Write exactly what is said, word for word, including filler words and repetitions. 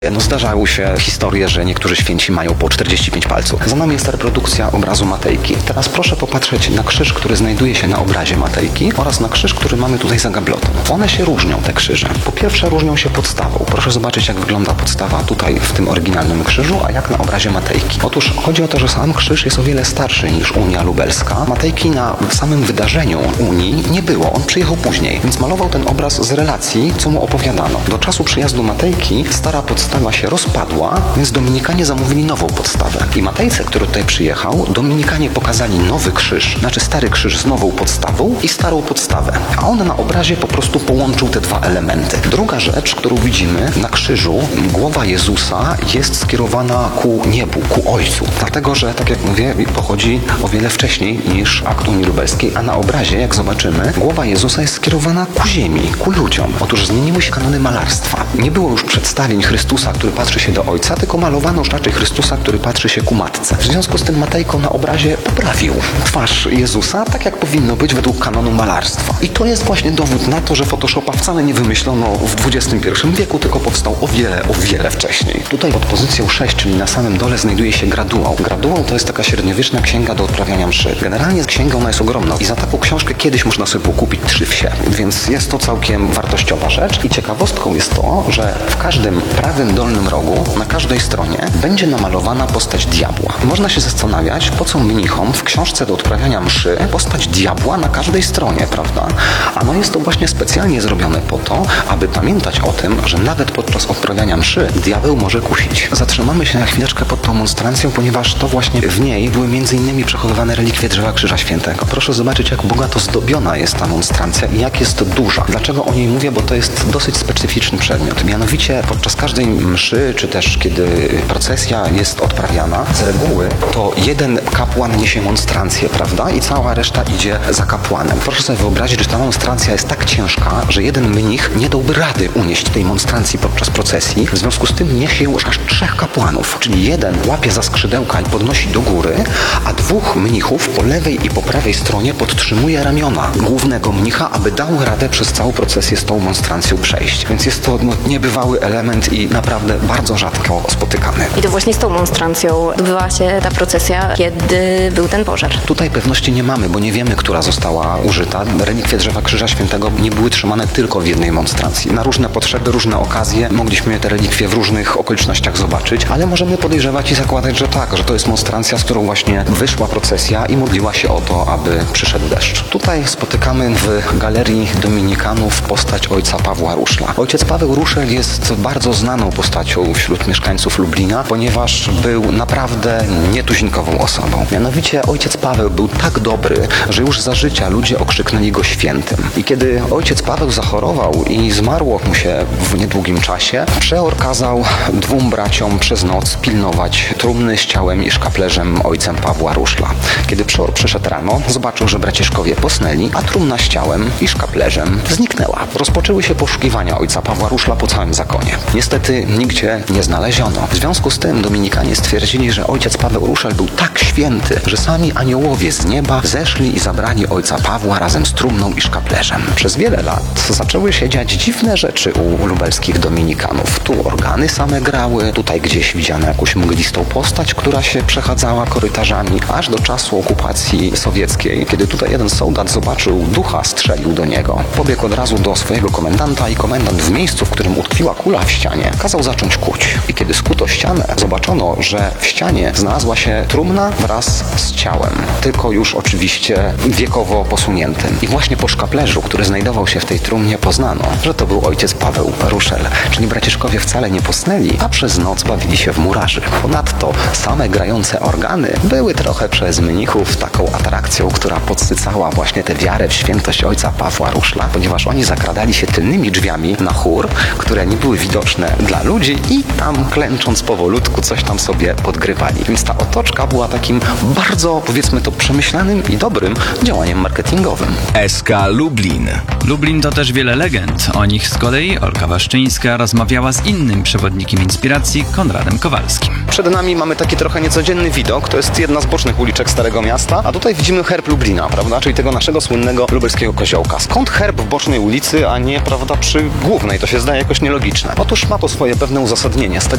No zdarzały się historie, że niektórzy święci mają po czterdzieści pięć palców. Za nami jest reprodukcja obrazu Matejki. Teraz proszę popatrzeć na krzyż, który znajduje się na obrazie Matejki oraz na krzyż, który mamy tutaj za gablotą. One się różnią, te krzyże. Po pierwsze różnią się podstawą. Proszę zobaczyć, jak wygląda podstawa tutaj w tym oryginalnym krzyżu, a jak na obrazie Matejki. Otóż chodzi o to, że sam krzyż jest o wiele starszy niż Unia Lubelska. Matejki na samym wydarzeniu Unii nie było. On przyjechał później, więc malował ten obraz z relacji, co mu opowiadano. Do czasu przyjazdu Matejki stara podstawa Podstawa się rozpadła, więc Dominikanie zamówili nową podstawę. I Matejce, który tutaj przyjechał, Dominikanie pokazali nowy krzyż, znaczy stary krzyż z nową podstawą i starą podstawę. A on na obrazie po prostu połączył te dwa elementy. Druga rzecz, którą widzimy na krzyżu, głowa Jezusa jest skierowana ku niebu, ku Ojcu. Dlatego, że tak jak mówię, pochodzi o wiele wcześniej niż akt Unii Lubelskiej, a na obrazie, jak zobaczymy, głowa Jezusa jest skierowana ku ziemi, ku ludziom. Otóż zmieniły się kanony malarstwa. Nie było już przedstawień Chrystusa, który patrzy się do Ojca, tylko malowano już raczej Chrystusa, który patrzy się ku Matce. W związku z tym Matejko na obrazie poprawił twarz Jezusa, tak jak powinno być według kanonu malarstwa. I to jest właśnie dowód na to, że Photoshopa wcale nie wymyślono w dwudziestym pierwszym wieku, tylko powstał o wiele, o wiele wcześniej. Tutaj pod pozycją sześć, czyli na samym dole, znajduje się graduał. Graduał to jest taka średniowieczna księga do odprawiania mszy. Generalnie księga ona jest ogromna i za taką książkę kiedyś można sobie kupić trzy wsie, więc jest to całkiem wartościowa rzecz. I ciekawostką jest to, że w każdym prawym dolnym rogu, na każdej stronie, będzie namalowana postać diabła. Można się zastanawiać, po co mnichom w książce do odprawiania mszy postać diabła na każdej stronie, prawda? A no jest to właśnie specjalnie zrobione po to, aby pamiętać o tym, że nawet podczas odprawiania mszy diabeł może kusić. Zatrzymamy się na chwileczkę pod tą monstrancją, ponieważ to właśnie w niej były między innymi przechowywane relikwie drzewa Krzyża Świętego. Proszę zobaczyć, jak bogato zdobiona jest ta monstrancja i jak jest duża. Dlaczego o niej mówię? Bo to jest dosyć specyficzny przedmiot. Mianowicie podczas każdej mszy, czy też kiedy procesja jest odprawiana, z reguły to jeden kapłan niesie monstrancję, prawda? I cała reszta idzie za kapłanem. Proszę sobie wyobrazić, że ta monstrancja jest tak ciężka, że jeden mnich nie dałby rady unieść tej monstrancji podczas procesji. W związku z tym niesie ją aż trzech kapłanów. Czyli jeden łapie za skrzydełka i podnosi do góry, a dwóch mnichów po lewej i po prawej stronie podtrzymuje ramiona głównego mnicha, aby dał radę przez całą procesję z tą monstrancją przejść. Więc jest to no, niebywały element i naprawdę bardzo rzadko spotykany. I to właśnie z tą monstrancją odbywała się ta procesja, kiedy był ten pożar. Tutaj pewności nie mamy, bo nie wiemy, która została użyta. Relikwie drzewa Krzyża Świętego nie były trzymane tylko w jednej monstrancji. Na różne potrzeby, różne okazje mogliśmy te relikwie w różnych okolicznościach zobaczyć, ale możemy podejrzewać i zakładać, że tak, że to jest monstrancja, z którą właśnie wyszła procesja i modliła się o to, aby przyszedł deszcz. Tutaj spotykamy w Galerii Dominikanów postać ojca Pawła Ruszla. Ojciec Paweł Ruszel jest bardzo znaną postacią wśród mieszkańców Lublina, ponieważ był naprawdę nietuzinkową osobą. Mianowicie ojciec Paweł był tak dobry, że już za życia ludzie okrzyknęli go świętym. I kiedy ojciec Paweł zachorował i zmarło mu się w niedługim czasie, przeor kazał dwóm braciom przez noc pilnować trumny z ciałem i szkaplerzem ojcem Pawła Ruszla. Kiedy przeor przyszedł rano, zobaczył, że braciszkowie posnęli, a trumna z ciałem i szkaplerzem zniknęła. Rozpoczęły się poszukiwania ojca Pawła Ruszla po całym zakonie. Niestety nigdzie nie znaleziono. W związku z tym Dominikanie stwierdzili, że ojciec Paweł Ruszel był tak święty, że sami aniołowie z nieba zeszli i zabrali ojca Pawła razem z trumną i szkaplerzem. Przez wiele lat zaczęły się dziać dziwne rzeczy u lubelskich Dominikanów. Tu organy same grały, tutaj gdzieś widziano jakąś mglistą postać, która się przechadzała korytarzami, aż do czasu okupacji sowieckiej, kiedy tutaj jeden soldat zobaczył ducha, strzelił do niego. Pobiegł od razu do swojego komendanta i komendant w miejscu, w którym utkwiła kula w ścianie, kazał zacząć kuć. I kiedy skuto ścianę, zobaczono, że w ścianie znalazła się trumna wraz z ciałem, tylko już oczywiście wiekowo posuniętym. I właśnie po szkaplerzu, który znajdował się w tej trumnie, poznano, że to był ojciec Paweł Ruszel. Czyli braciszkowie wcale nie posnęli, a przez noc bawili się w murarzy. Ponadto same grające organy były trochę przez mnichów taką atrakcją, która podsycała właśnie tę wiarę w świętość ojca Pawła Ruszla, ponieważ oni zakradali się tylnymi drzwiami na chór, które nie były widoczne dla ludzi i tam klęcząc powolutku coś tam sobie podgrywali. Więc ta otoczka była takim bardzo, powiedzmy to, przemyślanym i dobrym działaniem marketingowym. S K Lublin. Lublin to też wiele legend. O nich z kolei Olga Waszczyńska rozmawiała z innym przewodnikiem inspiracji, Konradem Kowalskim. Przed nami mamy taki trochę niecodzienny widok. To jest jedna z bocznych uliczek Starego Miasta, a tutaj widzimy herb Lublina, prawda? Czyli tego naszego słynnego lubelskiego koziołka. Skąd herb w bocznej ulicy, a nie, prawda, przy głównej? To się zdaje jakoś nielogiczne. Otóż ma to swoje pewne uzasadnienie. Z tego